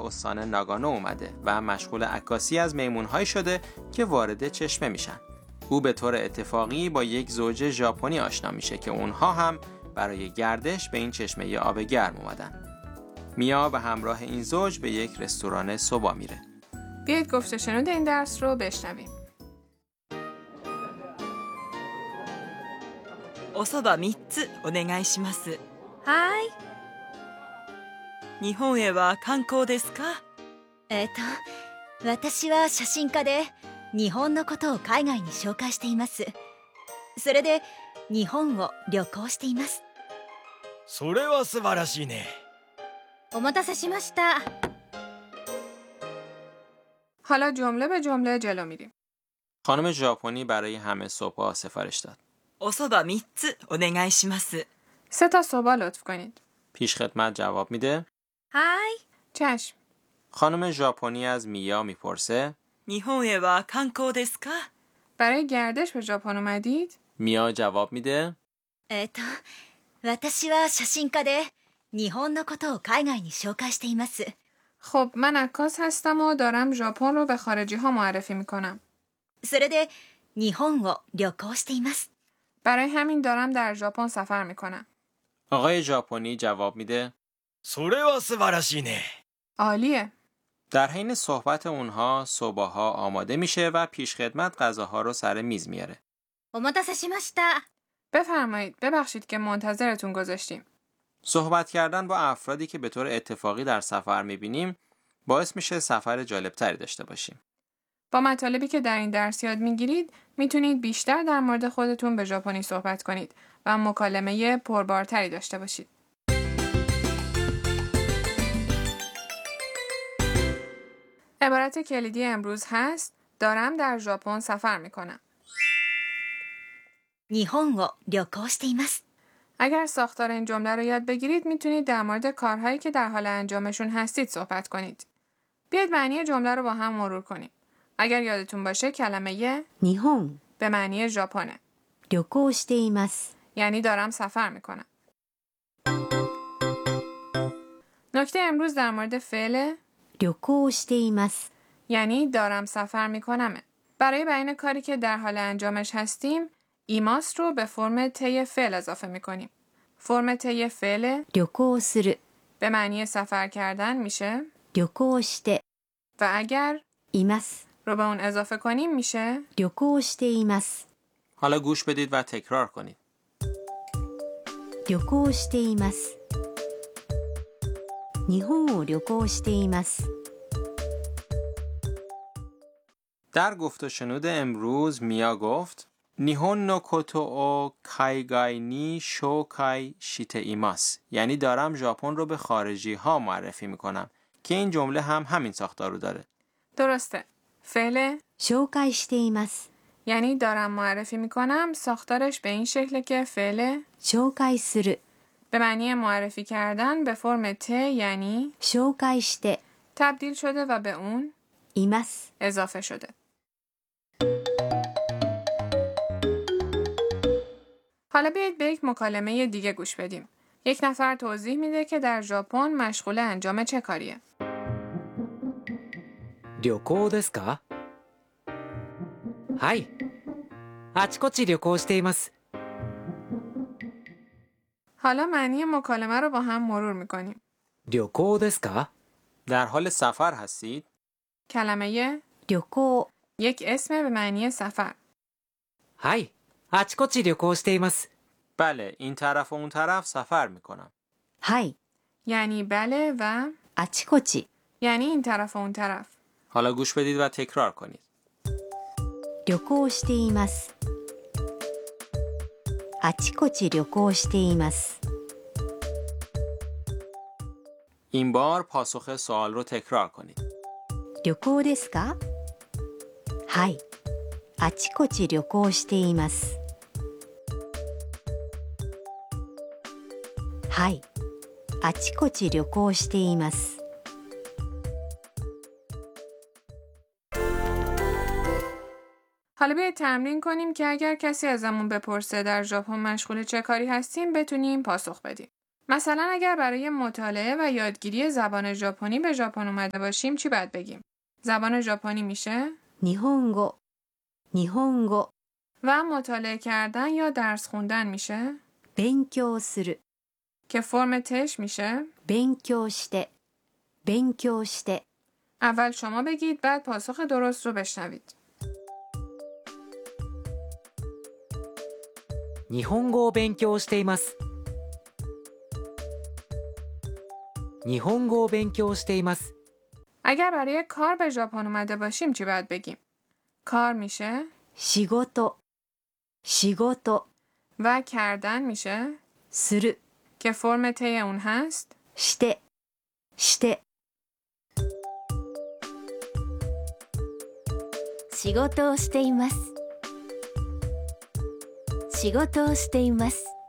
استان ناگانو اومده و مشغول عکاسی از میمون‌هایی شده که وارد چشمه میشن. او به طور اتفاقی با یک زوج ژاپنی آشنا میشه که اونها هم برای گردش به این چشمه آب گرم اومدن. میا به همراه این زوج به یک رستوران سوبا میره. بیایید گفته شنود این درس رو بشنویم. おそば3つお願いします。 はい。 日本へは観光ですか？ 私は写真家で日本のことを海外に紹介しています。それで日本を旅行しています。 それは素晴らしいね。 お待たせしました。 حالا جمله به جمله جلو میریم. خانم ژاپنی برای همه سوپا سفارش داد. おそば3つお願いします。 3 تا سوبا لطف کنید. پیش خدمت جواب میده. はい。 چشم. خانم ژاپنی از میا میپرسه 日本へは観光ですか？ برای گردش به ژاپن اومدید؟ میا جواب میده 私は写真家で日本のことを海外に紹介しています。 خب من عکاس هستم و دارم ژاپن رو به خارجی ها معرفی میکنم. それで日本を旅行しています。 برای همین دارم در ژاپن سفر میکنم. آقای ژاپنی جواب میده それは素晴らしいね。 عالیه. در حین صحبت اونها سوباها آماده میشه و پیش خدمت غذاها رو سر میز میاره. お待たせしました。 بفرمایید. ببخشید که منتظرتون گذاشتیم. صحبت کردن با افرادی که به طور اتفاقی در سفر میبینیم باعث میشه سفر جالبتری داشته باشیم. با مطالبی که در این درس یاد میگیرید میتونید بیشتر در مورد خودتون به ژاپنی صحبت کنید و مکالمه پربارتری داشته باشید. عبارت کلیدی امروز هست دارم در ژاپن سفر میکنم. 日本を旅行しています。 اگر ساختار این جمله رو یاد بگیرید میتونید در مورد کارهایی که در حال انجامشون هستید صحبت کنید. بیاید معنی جمله رو با هم مرور کنیم. اگر یادتون باشه کلمه 日本 به معنی ژاپنه. 旅行しています یعنی دارم سفر میکنم. نکته امروز در مورد فعل 旅行しています یعنی دارم سفر میکنمه. برای بیان کاری که در حال انجامش هستیم ایماس رو به فرم ته فعل اضافه میکنیم. فرم ته فعل 旅行する به معنی سفر کردن میشه 旅行して و اگر います رو به اون اضافه کنیم میشه 旅行しています حالا گوش بدید و تکرار کنید. 旅行しています日本を旅行しています در گفت و شنود امروز میا گفت نیهون نو کوتو او کایگای نی شوکای شیته ایماس، یعنی دارم ژاپن رو به خارجی ها معرفی میکنم که این جمله هم همین ساختار رو داره. درسته. فعل 紹介しています یعنی دارم معرفی میکنم ساختارش به این شکله که فعل 紹介する به معنی معرفی کردن به فرم ت یعنی 紹介して تبدیل شده و به اون います اضافه شده. حالا بیایید به یک مکالمه دیگه گوش بدیم. یک نفر توضیح میده که در ژاپن مشغول انجام چه کاریه. 旅行ですか？はい。あちこち旅行しています。 حالا معنی مکالمه رو با هم مرور میکنیم. 旅行ですか؟ در حال سفر هستید؟ کلمه 旅行 یک اسم به معنی سفر. はい。あちこち旅行しています。 بله، این طرف و اون طرف سفر میکنم. はい یعنی بله و あちこち یعنی این طرف و اون طرف. حالا گوش بدید و تکرار کنید. 旅行していますあちこち旅行しています این بار پاسخ سوال رو تکرار کنید. 旅行ですかはいあちこち旅行していますはいあちこち旅行しています حالا بیایید تمرین کنیم که اگر کسی ازمون بپرسه در ژاپن مشغول چه کاری هستیم بتونیم پاسخ بدیم. مثلا اگر برای مطالعه و یادگیری زبان ژاپنی به ژاپن اومده باشیم چی باید بگیم؟ زبان ژاپنی میشه 日本語日本語 و مطالعه کردن یا درس خوندن میشه 勉強する که فرم تش میشه 勉強して勉強して اول شما بگید بعد پاسخ درست رو بشنوید. 日本語を勉強しています。日本語を勉強しています。 اگر برای کار به ژاپن اومده باشیم چی باید بگیم؟ کار میشه 仕事仕事 و کردن میشه する که فرم تی اون هست してして 仕事をしています仕事をしています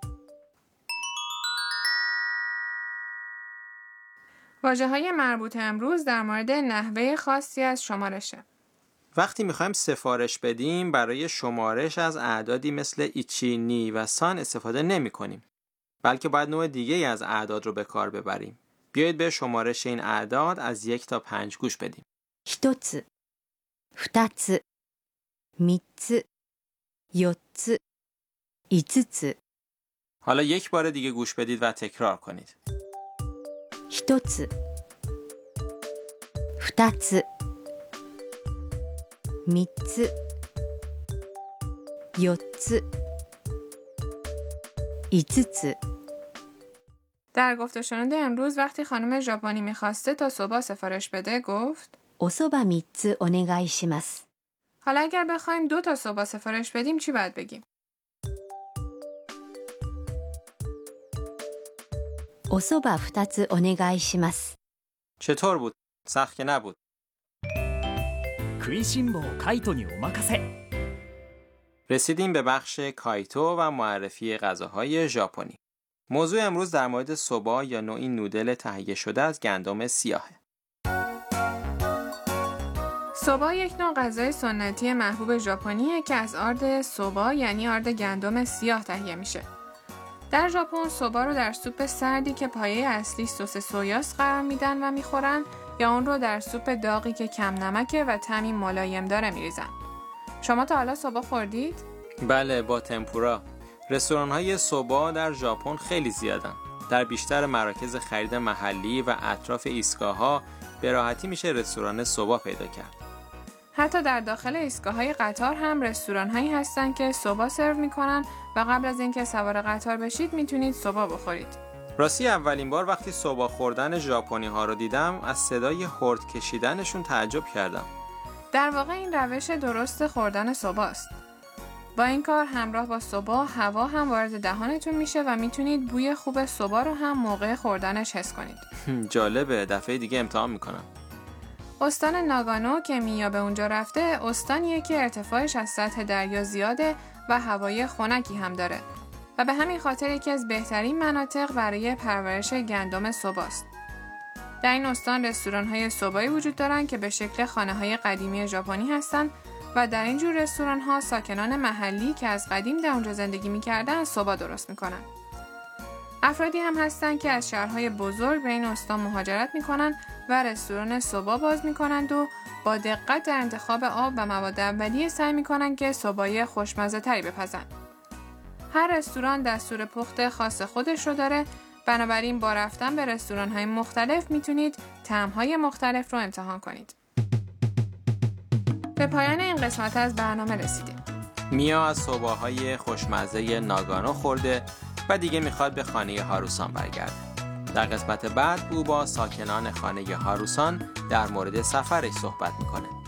واژه‌های مربوط امروز در مورد نحوه خاصی از شمارشه. وقتی میخوایم سفارش بدیم برای شمارش از اعدادی مثل ایچی، نی و سان استفاده نمی کنیم. بلکه باید نوع دیگه از اعداد رو به کار ببریم. بیایید به شمارش این اعداد از 1 تا 5 گوش بدیم. 一つ二つ三つ四つ五つ حالا یک بار دیگه گوش بدید و تکرار کنید. 一つ二つ三つ四つ五つ در گفت و شنود امروز وقتی خانم ژاپنی میخواسته تا صبح سفارش بده گفت おそば三つお願いします حالا اگر بخوایم 2 تا صبح سفارش بدیم چی باید بگیم؟ おそば二つお願いします چطور بود؟ سخت که نبود. 食いしん坊カイトにお任せ رسیدیم به بخش کایتو و معرفی غذاهای ژاپنی. موضوع امروز در مورد سوبا یا نوعی نودل تهیه شده از گندم سیاهه. سوبا یک نوع غذای سنتی محبوب ژاپنیه که از آرد سوبا یعنی آرد گندم سیاه تهیه میشه. در ژاپن سوبا رو در سوپ سردی که پایه اصلی سس سویاست قرار میدن و میخورن یا اون رو در سوپ داغی که کم نمکه و طعمی ملایم داره میریزن. شما تا حالا سوبا خوردید؟ بله، با تمپورا. رستوران‌های سوبا در ژاپن خیلی زیادن. در بیشتر مراکز خرید محلی و اطراف ایستگاه‌ها به راحتی میشه رستوران سوبا پیدا کرد. حتی در داخل ایستگاه‌های قطار هم رستوران‌هایی هستن که سوبا سرو میکنن و قبل از اینکه سوار قطار بشید میتونید سوبا بخورید. راستی اولین بار وقتی سوبا خوردن ژاپنی‌ها رو دیدم از صدای هورد کشیدنشون تعجب کردم. در واقع این روش درست خوردن سوباست. با این کار همراه با سوبا هوا هم وارد دهانتون میشه و میتونید بوی خوب سوبا رو هم موقع خوردنش حس کنید. جالبه، دفعه دیگه امتحان میکنم. استان ناگانو که میا به اونجا رفته استانیه که ارتفاعش از سطح دریا زیاده و هوای خنکی هم داره و به همین خاطر یکی از بهترین مناطق برای پرورش گندم سوباست. در این استان رستوران‌های سوبایی وجود دارن که به شکل خانه‌های قدیمی ژاپنی هستن و در این جور رستوران‌ها ساکنان محلی که از قدیم در اونجا زندگی می‌کردن سوبا درست می‌کنن. افرادی هم هستن که از شهرهای بزرگ به این استان مهاجرت می‌کنن و رستوران سوبا باز می‌کنند و با دقت در انتخاب آب و مواد اولیه سعی می‌کنن که سوبای خوشمزه‌تری بپزن. هر رستوران دستور پخت خاص خودش رو داره، بنابراین با رفتن به رستوران‌های مختلف میتونید طعم‌های مختلف رو امتحان کنید. به پایان این قسمت از برنامه رسیدیم. میا از سوباهای خوشمزه ناگانو خورده و دیگه میخواد به خانه هاروسان برگرده. در قسمت بعد او با ساکنان خانه هاروسان در مورد سفرش صحبت میکنه.